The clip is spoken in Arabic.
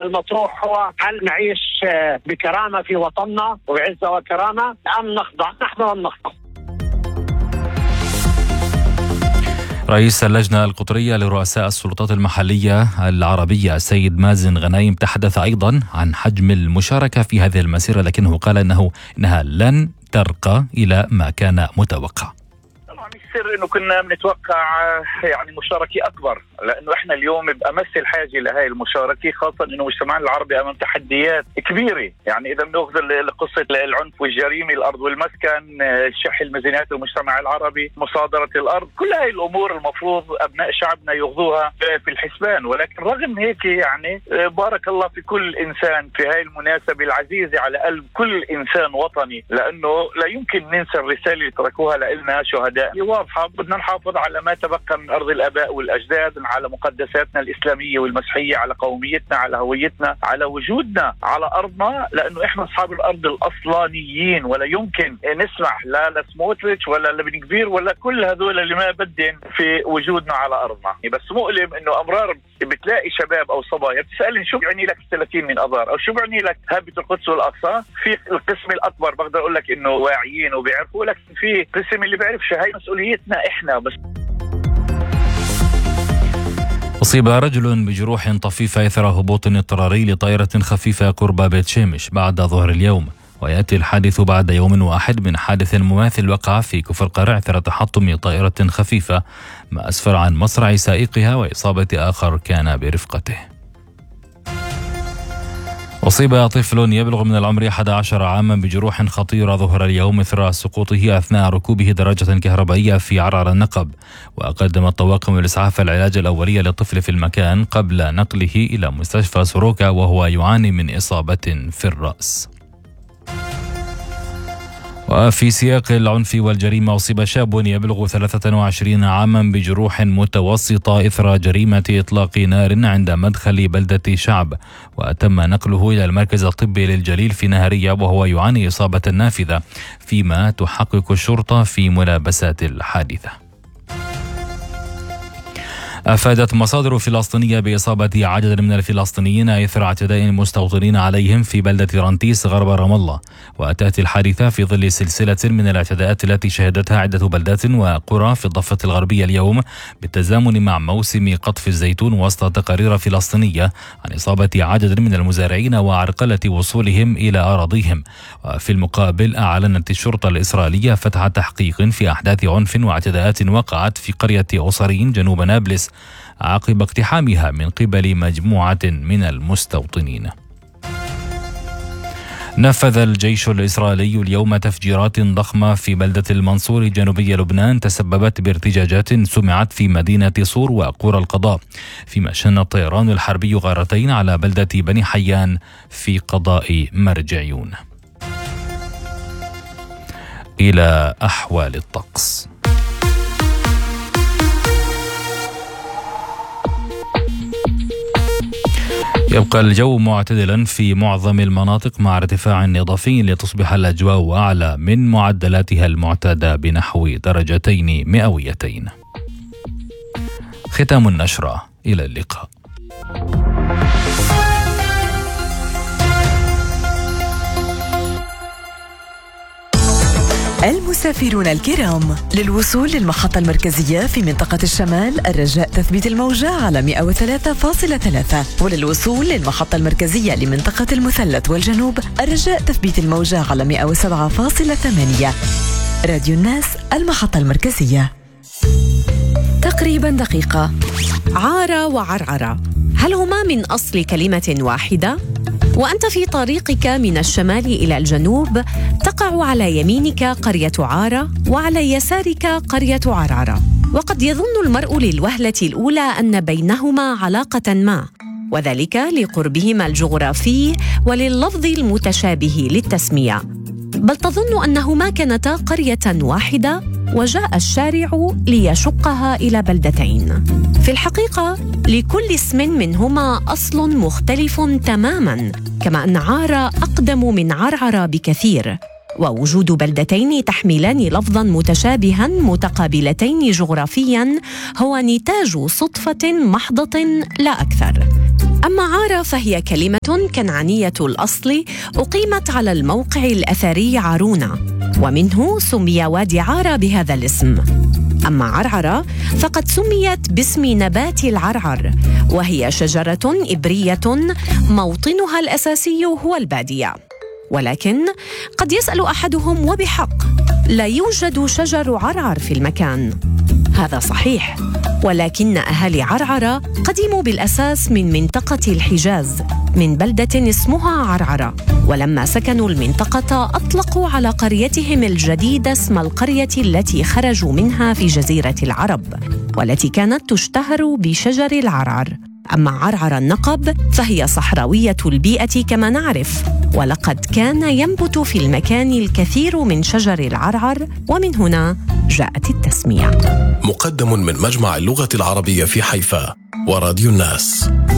المطروح هو هل نعيش بكرامة في وطننا وبعزة وكرامة أم نخضع؟ نحن لن نخضع. رئيس اللجنة القطرية لرؤساء السلطات المحلية العربية السيد مازن غنايم تحدث أيضا عن حجم المشاركة في هذه المسيرة، لكنه قال إنها لن ترقى إلى ما كان متوقع. السر انه كنا بنتوقع يعني مشاركه اكبر، لانه احنا اليوم بامس الحاجه لهي المشاركه، خاصه انه مجتمعنا العربي امام تحديات كبيره. يعني اذا بناخذ قصه العنف والجريمه، الارض والمسكن، شح الميزانيات المجتمع العربي، مصادره الارض، كل هاي الامور المفروض ابناء شعبنا ياخذوها في الحسبان. ولكن رغم هيك يعني بارك الله في كل انسان في هاي المناسبه العزيزه على قلب كل انسان وطني، لانه لا يمكن ننسى الرساله اللي تركوها لنا شهداء واضحة. بدنا نحافظ على ما تبقى من أرض الآباء والأجداد، على مقدساتنا الإسلامية والمسيحية، على قوميتنا، على هويتنا، على وجودنا على أرضنا، لأنه إحنا أصحاب الأرض الأصلانيين، ولا يمكن نسمح لا لسموتريتش ولا لبن كبير ولا كل هذول اللي ما بدين في وجودنا على أرضنا. بس مؤلم إنه أمرار بتلاقي شباب أو صبايا بتسألني شو بيعني لك 30 من أذار، أو شو بيعني لك هابة القدس والأقصى. في القسم الأكبر بقدر أقول لك إنه واعيين وبيعرفوا، لكن في قسم اللي بيعرفش. هاي مسؤوليتنا إحنا بس. أصيب رجل بجروح طفيفة إثر هبوط اضطراري لطائرة خفيفة قرب بيت شيمش بعد ظهر اليوم، ويأتي الحادث بعد يوم واحد من حادث مماثل وقع في كفر قرع إثر تحطم طائرة خفيفة، ما أسفر عن مصرع سائقها وإصابة آخر كان برفقته. أصيب طفل يبلغ من العمر 11 عاما بجروح خطيرة ظهر اليوم إثر سقوطه أثناء ركوبه دراجة كهربائية في عرعر النقب، وقدمت طواقم الإسعاف العلاج الأولي للطفل في المكان قبل نقله إلى مستشفى سوروكا وهو يعاني من إصابة في الرأس. وفي سياق العنف والجريمة، أصيب شاب يبلغ 23 عاما بجروح متوسطة إثر جريمة إطلاق نار عند مدخل بلدة شعب، وتم نقله إلى المركز الطبي للجليل في نهرية وهو يعاني إصابة نافذة، فيما تحقق الشرطة في ملابسات الحادثة. أفادت مصادر فلسطينية بإصابة عدد من الفلسطينيين إثر اعتداء المستوطنين عليهم في بلدة رنتيس غرب رام الله، وتأتي الحادثة في ظل سلسلة من الاعتداءات التي شهدتها عدة بلدات وقرى في الضفة الغربية اليوم، بالتزامن مع موسم قطف الزيتون، وسط تقارير فلسطينية عن إصابة عدد من المزارعين وعرقلة وصولهم إلى أراضيهم. وفي المقابل، أعلنت الشرطة الإسرائيلية فتح تحقيق في أحداث عنف واعتداءات وقعت في قرية أوصرين جنوب نابلس عقب اقتحامها من قبل مجموعة من المستوطنين. نفذ الجيش الإسرائيلي اليوم تفجيرات ضخمة في بلدة المنصور جنوبي لبنان تسببت بارتجاجات سمعت في مدينة صور وقرى القضاء، فيما شن الطيران الحربي غارتين على بلدة بني حيان في قضاء مرجعيون. إلى أحوال الطقس. يبقى الجو معتدلا في معظم المناطق مع ارتفاع إضافي لتصبح الأجواء أعلى من معدلاتها المعتادة بنحو 2 درجات مئويتين. ختام النشرة، إلى اللقاء. المسافرون الكرام، للوصول للمحطة المركزية في منطقة الشمال الرجاء تثبيت الموجة على 103.3، وللوصول للمحطة المركزية لمنطقة المثلث والجنوب الرجاء تثبيت الموجة على 107.8. راديو الناس، المحطة المركزية. تقريبا دقيقة. عارة وعرعرة، هل هما من أصل كلمة واحدة؟ وأنت في طريقك من الشمال إلى الجنوب تقع على يمينك قرية عارة وعلى يسارك قرية عرعرة، وقد يظن المرء للوهلة الأولى أن بينهما علاقة ما، وذلك لقربهما الجغرافي ولللفظ المتشابه للتسمية، بل تظن أنهما كانتا قرية واحدة وجاء الشارع ليشقها إلى بلدتين. في الحقيقة لكل اسم منهما أصل مختلف تماماً، كما أن عارة أقدم من عرعرة بكثير، ووجود بلدتين تحملان لفظاً متشابهاً متقابلتين جغرافياً هو نتاج صدفة محضة لا أكثر. أما عارة فهي كلمة كنعانية الأصل أقيمت على الموقع الأثري عارونة، ومنه سمي وادي عارة بهذا الاسم. أما عرعرة فقد سميت باسم نبات العرعر، وهي شجرة إبرية موطنها الأساسي هو البادية. ولكن قد يسأل أحدهم وبحق: لا يوجد شجر عرعر في المكان. هذا صحيح، ولكن أهالي عرعرة قدموا بالأساس من منطقة الحجاز، من بلدة اسمها عرعرة، ولما سكنوا المنطقة أطلقوا على قريتهم الجديدة اسم القرية التي خرجوا منها في جزيرة العرب، والتي كانت تشتهر بشجر العرعر. أما عرعر النقب فهي صحراوية البيئة كما نعرف، ولقد كان ينبت في المكان الكثير من شجر العرعر، ومن هنا جاءت التسمية. مقدم من مجمع اللغة العربية في حيفا وراديو الناس.